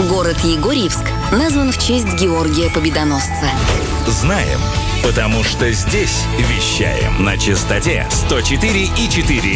Город Егорьевск назван в честь Георгия Победоносца. Знаем, потому что здесь вещаем на частоте 104,4